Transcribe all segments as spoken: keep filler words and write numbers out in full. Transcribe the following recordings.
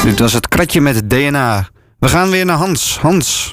Dit was het kratje met D N A. We gaan weer naar Hans. Hans.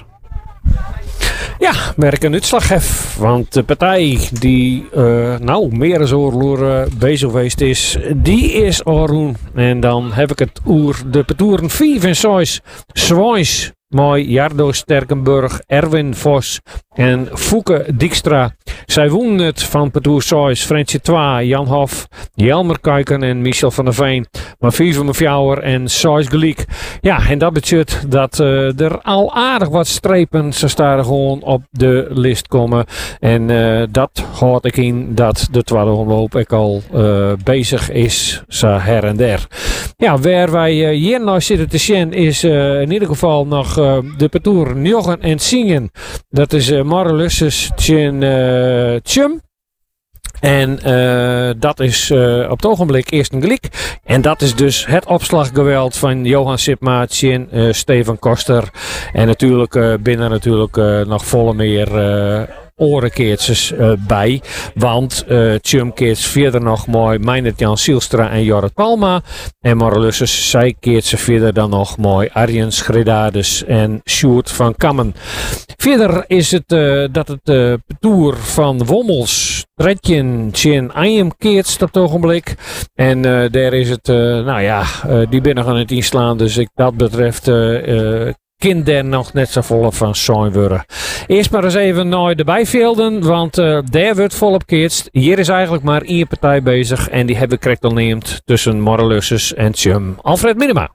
Ja, merk een uitslag hef. Want de partij die uh, nou meer dan oorloer bezig geweest is, die is Orhoen. En dan heb ik het oer de petoeren vijf en zes. Zwijs. Mooi, Jardo Sterkenburg, Erwin Vos en Fouke Dijkstra. Zij wonnen het van Petoer zes, Frensje twee, Jan Hof, Jelmer Kuiken en Michel van der Veen. Maar vijf van Fjouwer en zes gelijk. Ja, en dat betekent dat uh, er al aardig wat strepen ze staan gewoon op de list komen. En uh, dat houdt ik in dat de tweede omloop ook al uh, bezig is, zo her en der. Ja, waar wij uh, hier nou zitten te zien is uh, in ieder geval nog uh, de Petoer Njoggen en Zingen. Dat is uh, Marrelusses Tjen uh, Tjum. En uh, dat is uh, op het ogenblik eerst een gelijk. En dat is dus het opslaggeweld van Johan Sipma, Tjen, uh, Steven Koster. En natuurlijk uh, binnen natuurlijk uh, nog volle meer uh, orenkeertjes uh, bij. Want uh, Tjum keert verder nog mooi Meijnert Jan Sielstra en Jorrit Palma. En Marrelusses, zij keert ze verder dan nog mooi Arjen Schredades en Sjoerd van Kammen. Verder is het uh, dat het uh, Petoer van Wommels, Tretjen, Tjen, Ejem keert op het ogenblik. En uh, daar is het, uh, nou ja, uh, die binnen gaan het inslaan. Dus ik, dat betreft uh, uh, kinderen nog net zo vol van zijn worden. Eerst maar eens even naar de bijvelden, want uh, daar wordt volop keerst. Hier is eigenlijk maar één partij bezig en die hebben correct neemt tussen Marrelusses en Tjum. Alfred Minema.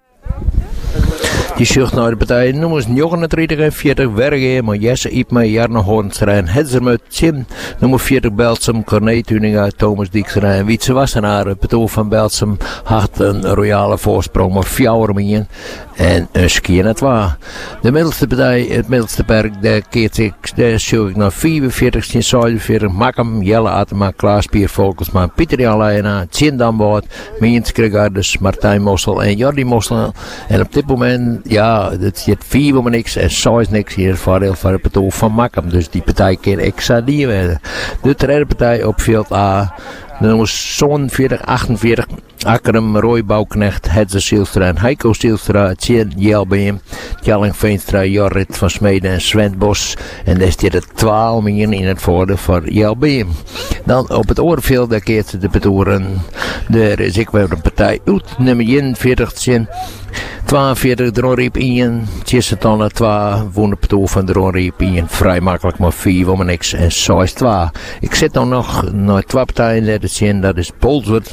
Je zucht naar de partij nummers negenendertig en veertig Wergen, maar Jesse Ipma, Jarno Hoornstra en Hedzermut, Tjim, nummer veertig Belsum, Corné Tuninga, Thomas Dijkstra en Wietse Wassenaar. Petoer van Belsum had een royale voorsprong, maar fjouwer min en een skiën het waar. De middelste partij, het middelste perk, daar keert ik, daar zoek ik naar vierenveertig, zevenenveertig, Makkem, Jelle Atema, Klaas Pier Volkensma, Pieter Jan Leijena, Tjen Damboord, Miens Kregardes, Martijn Mossel en Jordi Mossel. En op dit moment, ja, het zit vier om niks en zes niks hier het voordeel van het Petoer van Makkem. Dus die partij kan extra die werden. De tweede partij op veld A. De nummers zevenenveertig, achtenveertig, Akkerum, Roy Bouwknecht, Hedze Sielstra en Heiko Sielstra, Tjen Jelbeem, Tjalling Veenstra, Jorrit van Smeden en Sven Bos. En daar zit het twaalf miljoen in het voordeel voor Jelbeem. Dan op het oorveld, daar keert de Petoeren. Daar is ik weer een partij uit, nummer eenenveertig, Tjen. tweeënveertig, Dronriep Ien, Tjessetonne twee, woon de Petoer van Dronriep Ien, vrij makkelijk, maar vier om niks en zes twee. Ik zit dan nog naar twee partijen in de Tjen, dat is Bolsward,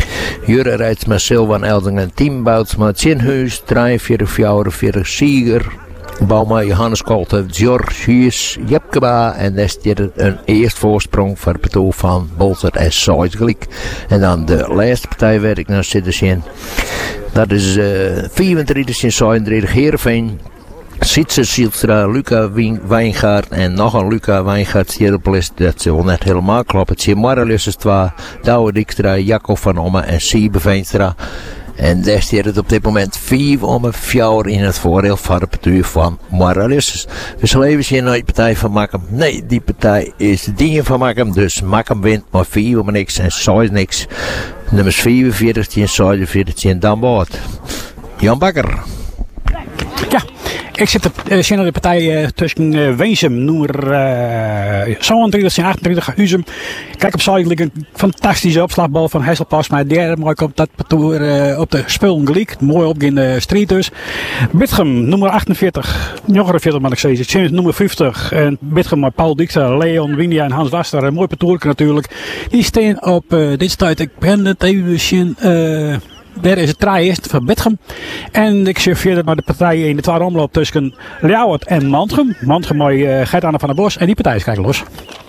Jure Rijtsma, Silvan Elding en Team Boutsma, Tjenhuis, drieënveertig, vierenveertig, Sieger, Bauma, Johannes Kolte, George Huis, Jepkeba en daar zit een eerste voorsprong voor de Petoer van Bolsward en zes gelijk. En dan de laatste partij waar ik naar zitten zien. Dat is uh, vierentwintig en zevenendertig Heerenveen, Sietse Sielstra, Luca Wijngaard en nog een Luca Wijngaard Sierpelist. Dat zal net helemaal kloppen. Het zijn Marrelusses twee, Douwe Dijkstra, Jacob van Omme en Siebe Veenstra. En daar staat het op dit moment vier om een vier in het voordeel van de partij van Marrelusses. We zullen even zien naar de partij van Makkem. Nee, die partij is de dingen van Makkem. Dus Makkem wint maar vier om niks en zes niks. Nummers vierenveertig, zevenenveertig en Damboord. Jan Bakker. Ja, ik zit uh, in de partij uh, tussen uh, Weensum, nummer uh, zevenendertig en achtentwintig, Uzum. Kijk op zijde ligt een fantastische opslagbal van Hesselpas, maar derde mooi op dat patoer uh, op de spullen gelijk. Mooi op in de street dus. Bitgem, nummer achtenveertig, negenenveertig mag ik zeggen, Tjens nummer vijftig. En Bitgem met Paul Dijkstra, Leon, Windia en Hans Waster. Een mooi patoerke natuurlijk. Die staan op uh, dit stuit. Ik ben het even zien. Uh, Daar is het draai eerst van Bitgem. En ik zie verder naar de partij in de tweede omloop tussen Ljouwert en Mantgem. Mantgem mooi uh, Gert-Anne van der Bos. En die partij is kijk los.